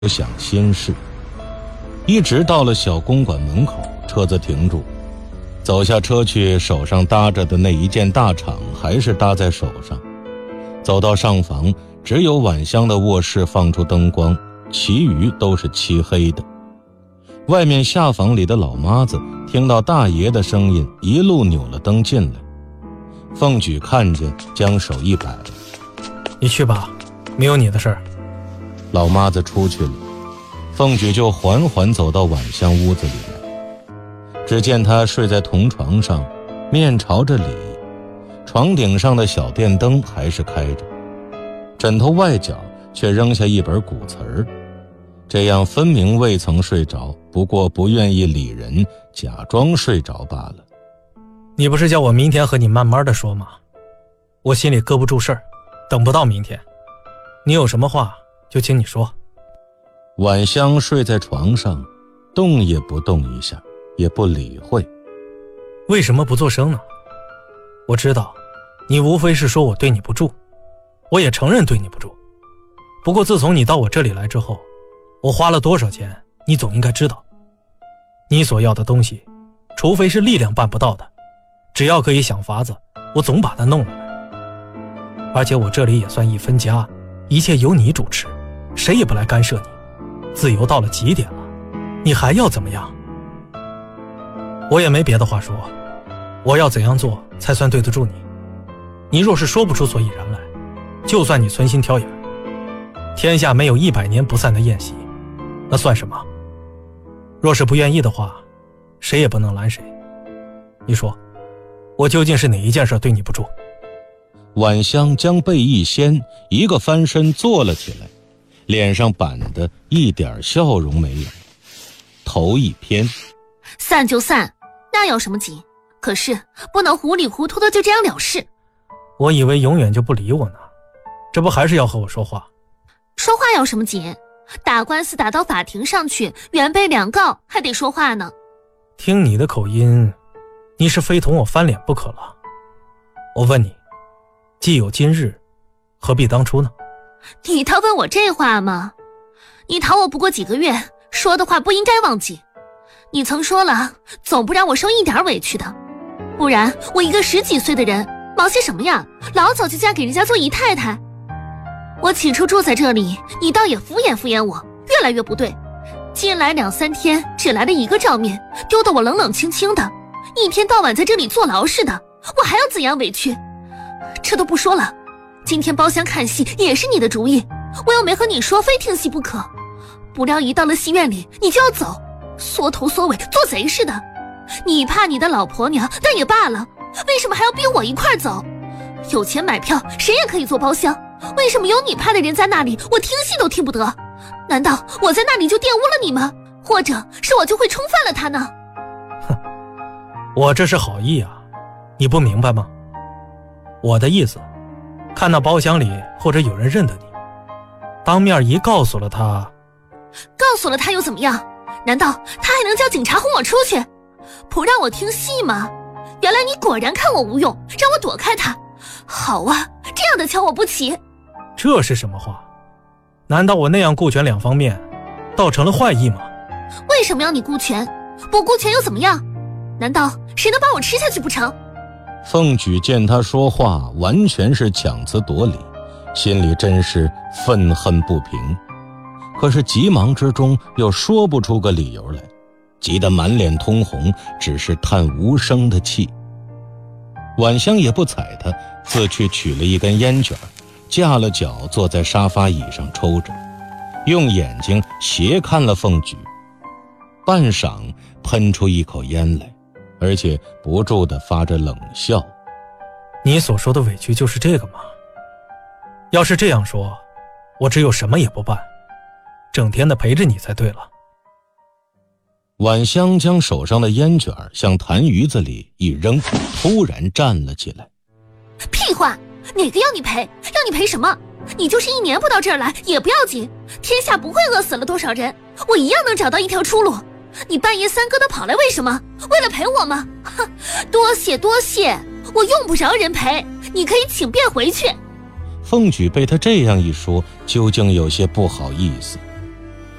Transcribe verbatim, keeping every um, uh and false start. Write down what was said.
想心事。一直到了小公馆门口，车子停住，走下车去，手上搭着的那一件大氅还是搭在手上。走到上房，只有晚香的卧室放出灯光，其余都是漆黑的。外面下房里的老妈子听到大爷的声音，一路扭了灯进来。凤举看见，将手一摆：“ 你去吧，没有你的事儿。” 老妈子出去了，凤举就缓缓走到晚香屋子里来。只见她睡在铜床上，面朝着里，床顶上的小电灯还是开着，枕头外角却扔下一本古词儿，这样分明未曾睡着，不过不愿意理人，假装睡着罢了。 你不是叫我明天和你慢慢的说吗？我心里搁不住事儿，等不到明天。你有什么话就请你说。 晚香睡在床上，动也不动一下，也不理会。 为什么不作声呢？我知道你无非是说我对你不住，我也承认对你不住。不过自从你到我这里来之后，我花了多少钱你总应该知道。你所要的东西，除非是力量办不到的，只要可以想法子，我总把它弄了来。而且我这里也算一分家，一切由你主持，谁也不来干涉你。自由到了极点了，你还要怎么样？我也没别的话说，我要怎样做才算对得住你？你若是说不出所以然来，就算你存心挑眼，天下没有一百年不散的宴席，那算什么？若是不愿意的话，谁也不能拦谁。你说，我究竟是哪一件事对你不住？ 晚香将背一掀，一个翻身坐了起来，脸上板的一点笑容没有，头一偏：“ 散就散，那有什么急？可是不能糊里糊涂的就这样了事。” 我以为永远就不理我呢，这不还是要和我说话？ 说话有什么急？打官司打到法庭上去，原被两告，还得说话呢。 听你的口音，你是非同我翻脸不可了。我问你，既有今日，何必当初呢？ 你倒问我这话吗？你讨我不过几个月，说的话不应该忘记。你曾说了，总不让我受一点委屈的，不然我一个十几岁的人，忙些什么呀？老早就嫁给人家做姨太太。我起初住在这里，你倒也敷衍敷衍我，越来越不对。进来两三天，只来了一个照面，丢得我冷冷清清的，一天到晚在这里坐牢似的，我还要怎样委屈？这都不说了，今天包厢看戏也是你的主意，我又没和你说非听戏不可，不料一到了戏院里，你就要走，缩头缩尾，做贼似的。你怕你的老婆娘，但也罢了，为什么还要逼我一块走？有钱买票，谁也可以坐包厢，为什么有你怕的人在那里，我听戏都听不得？难道我在那里就玷污了你吗？或者是我就会冲犯了他呢？ 哼，我这是好意啊，你不明白吗？我的意思，看到包厢里或者有人认得你，当面一告诉了他。 告诉了他又怎么样？难道他还能叫警察轰我出去？不让我听戏吗？原来你果然看我无用，让我躲开他。好啊，这样的瞧我不起。 这是什么话？难道我那样顾全两方面，倒成了坏意吗？ 为什么要你顾全？不顾全又怎么样？难道谁能把我吃下去不成？ 凤举见他说话完全是强词夺理，心里真是愤恨不平，可是急忙之中又说不出个理由来，急得满脸通红，只是叹无声的气。晚香也不睬他，自去取了一根烟卷，架了脚坐在沙发椅上抽着，用眼睛斜看了凤举，半晌喷出一口烟来，而且不住地发着冷笑。 你所说的委屈就是这个吗？要是这样说，我只有什么也不办，整天的陪着你才对了。 晚香将手上的烟卷向痰盂子里一扔，突然站了起来。 屁话，哪个要你赔？要你赔什么？你就是一年不到这儿来也不要紧，天下不会饿死了多少人，我一样能找到一条出路。你半夜三更的跑来为什么？为了陪我吗？哼，多谢多谢，我用不着人陪，你可以请便回去。 凤举被他这样一说，究竟有些不好意思。